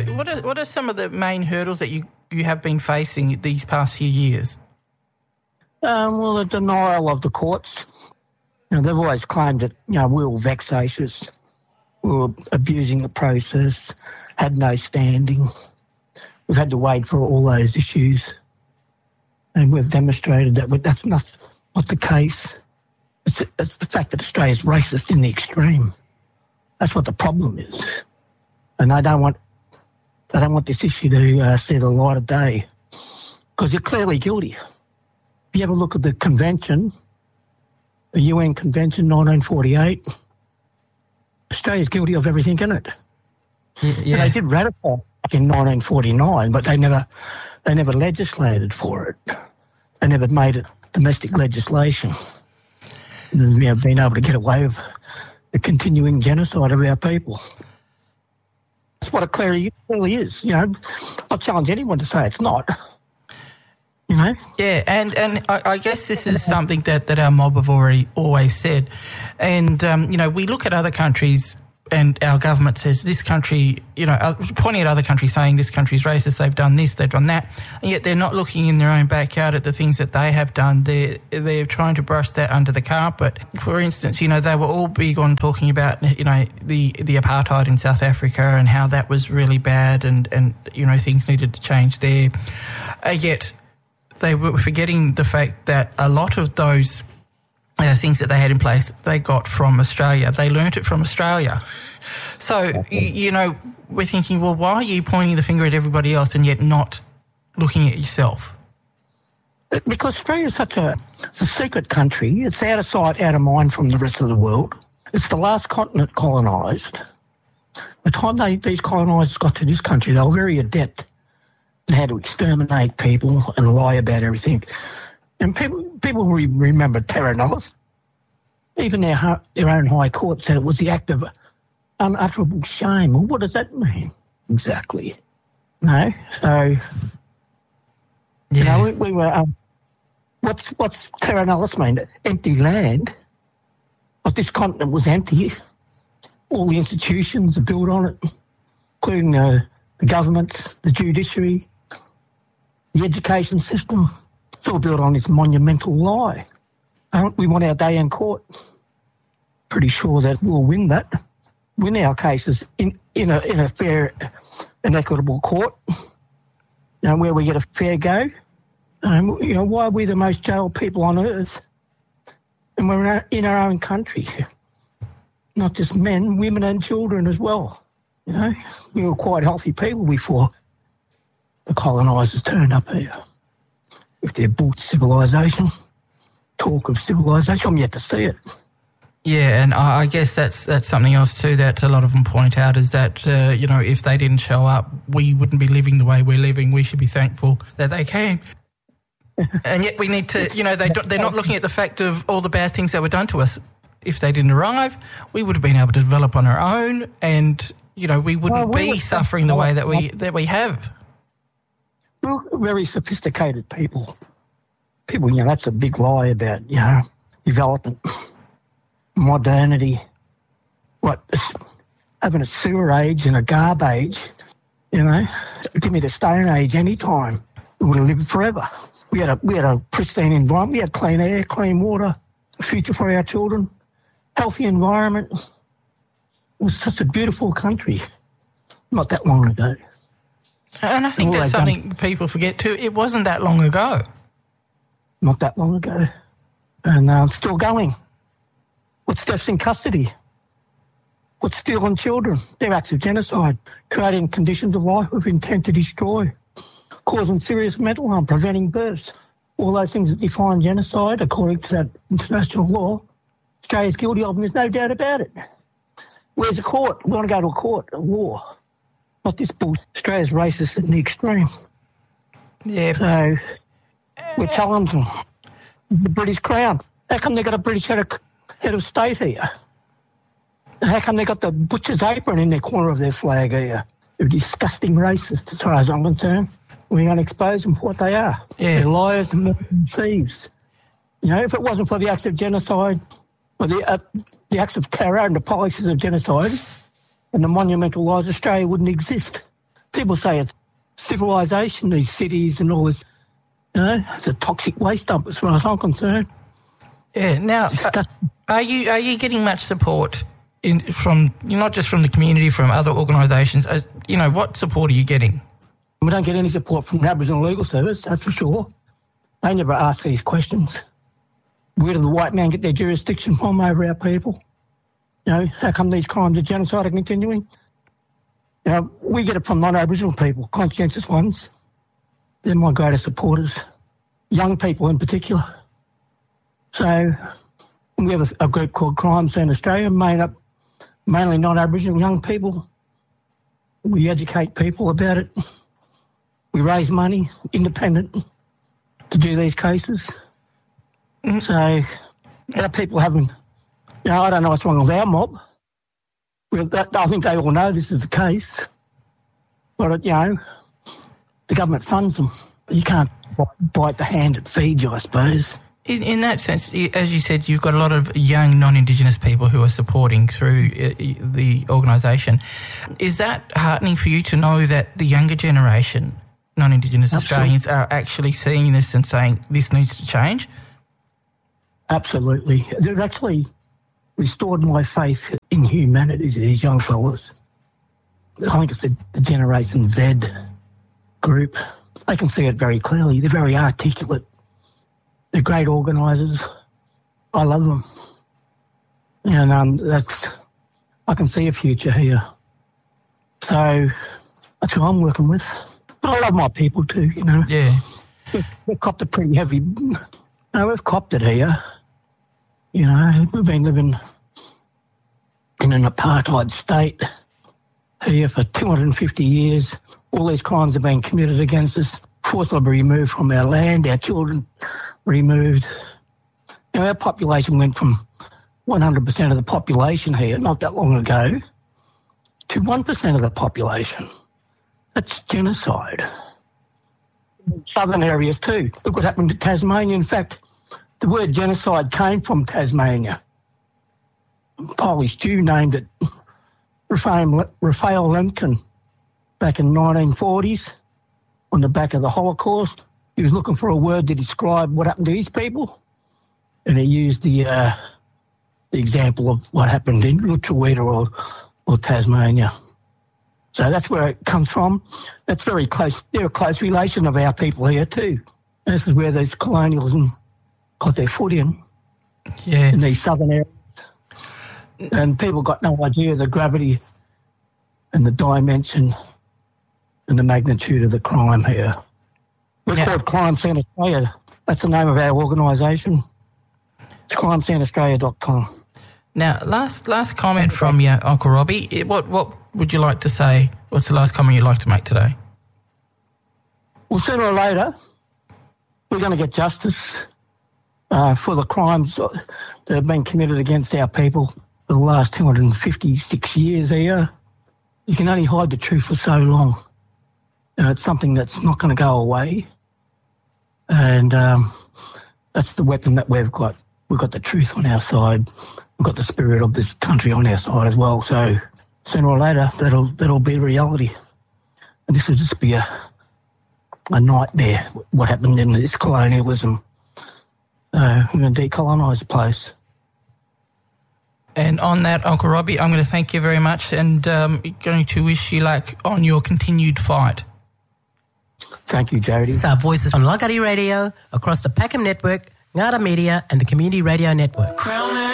what are some of the main hurdles that you have been facing these past few years? Well, the denial of the courts. They've always claimed that, we were vexatious, we were abusing the process, had no standing. We've had to wait for all those issues, and we've demonstrated that that's not the case. It's the fact that Australia's racist in the extreme. That's what the problem is, and I don't want this issue to see the light of day, because you're clearly guilty. If you ever look at the convention, the UN Convention 1948, Australia's guilty of everything in it. Yeah. They did ratify back in 1949, but they never legislated for it. They never made it domestic legislation. Being able to get away with the continuing genocide of our people. That's what it clearly is. I challenge anyone to say it's not. Yeah, and I guess this is something that our mob have always said. And, we look at other countries and our government says this country, pointing at other countries saying this country's racist, they've done this, they've done that, and yet they're not looking in their own backyard at the things that they have done. They're trying to brush that under the carpet. For instance, they were all big on talking about, the apartheid in South Africa and how that was really bad and things needed to change there. Yet they were forgetting the fact that a lot of those things that they had in place, they got from Australia. They learnt it from Australia. So, we're thinking, well, why are you pointing the finger at everybody else and yet not looking at yourself? Because Australia is such a secret country. It's out of sight, out of mind from the rest of the world. It's the last continent colonised. The time these colonisers got to this country, they were very adept in how to exterminate people and lie about everything. And people remember Terra Nullius. Even their own High Court said it was the act of unutterable shame. Well, what does that mean exactly? No, so yeah. We were. What's Terra Nullius mean? Empty land. But this continent was empty. All the institutions are built on it, including the government, the judiciary, the education system. It's all built on this monumental lie. We want our day in court. Pretty sure that we'll win our cases in a fair and equitable court, where we get a fair go. Why are we the most jailed people on earth? And we're in our own country. Not just men, women and children as well. We were quite healthy people before the colonisers turned up here. If they're built civilisation, talk of civilisation, I'm yet to see it. Yeah, and I guess that's something else too that a lot of them point out is that, if they didn't show up, we wouldn't be living the way we're living. We should be thankful that they came. And yet we need to, they're not looking at the fact of all the bad things that were done to us. If they didn't arrive, we would have been able to develop on our own and, we wouldn't be suffering the way that we have. We're very sophisticated people. That's a big lie about, development, modernity, having a sewer age and a garb age, give me the Stone Age any time. We would have lived forever. We had a pristine environment. We had clean air, clean water, a future for our children, healthy environment. It was such a beautiful country not that long ago. And I think that's something people forget too. It wasn't that long ago. Not that long ago. And it's still going. What's deaths in custody? What's stealing children? They're acts of genocide, creating conditions of life with intent to destroy, causing serious mental harm, preventing births. All those things that define genocide, according to that international law, Australia's guilty of them, there's no doubt about it. Where's the court? We want to go to a court, a war. Not this bull. Australia's racist in the extreme. Yeah. So we're challenging the British Crown. How come they got a British head of state here? How come they got the butcher's apron in the corner of their flag here? They're disgusting racists as far as I'm concerned. We're going to expose them for what they are. Yeah. They're liars and thieves. If it wasn't for the acts of genocide, or the acts of terror and the policies of genocide and the monumental lies, Australia wouldn't exist. people say it's civilisation, these cities and all this. It's a toxic waste dump as far as I'm concerned. Yeah. Now, are you getting much support from not just from the community, from other organisations? What support are you getting? We don't get any support from the Aboriginal Legal Service, that's for sure. They never ask these questions. Where do the white men get their jurisdiction from over our people? How come these crimes of genocide are continuing? We get it from non-Aboriginal people, conscientious ones. They're my greatest supporters, young people in particular. So we have a group called Crime Scene Australia, made up mainly non-Aboriginal young people. We educate people about it. We raise money, independent, to do these cases. Mm-hmm. So our people haven't, I don't know what's wrong with our mob. I think they all know this is the case. But, the government funds them. You can't bite the hand that feeds you, I suppose. In that sense, as you said, you've got a lot of young non-Indigenous people who are supporting through the organisation. Is that heartening for you to know that the younger generation, non-Indigenous Australians, are actually seeing this and saying this needs to change? Absolutely. They've actually restored my faith in humanity to these young fellas. I think it's the Generation Z group. I can see it very clearly. They're very articulate. They're great organisers. I love them. And I can see a future here. So that's who I'm working with. But I love my people too, Yeah. We've copped it pretty heavy. We've copped it here. We've been living in an apartheid state here for 250 years. All these crimes have been committed against us, forcibly removed from our land, our children removed. Our population went from 100% of the population here not that long ago to 1% of the population. That's genocide. Southern areas too. Look what happened to Tasmania. In fact, the word genocide came from Tasmania. Polish Jew named it Raphael Lemkin back in the 1940s on the back of the Holocaust. He was looking for a word to describe what happened to his people, and he used the example of what happened in Lutruwita or Tasmania. So that's where it comes from. That's very close. They're a close relation of our people here too. And this is where these colonialism got their foot in these southern areas. And people got no idea of the gravity and the dimension and the magnitude of the crime here. We're called Crime Scene Australia. That's the name of our organisation. It's crimesceneaustralia.com. Now, last comment from you, Uncle Robbie. What would you like to say? What's the last comment you'd like to make today? Well, sooner or later, we're going to get justice for the crimes that have been committed against our people for the last 256 years here. You can only hide the truth for so long. It's something that's not going to go away. And that's the weapon that we've got. We've got the truth on our side. We've got the spirit of this country on our side as well. So sooner or later, that'll be reality. And this will just be a nightmare, what happened in this colonialism. We're going to decolonise the place. And on that, Uncle Robbie, I'm going to thank you very much and going to wish you luck on your continued fight. Thank you, Jody. It's our voices on Lagari Radio, across the Packham Network, Ngara Media and the Community Radio Network.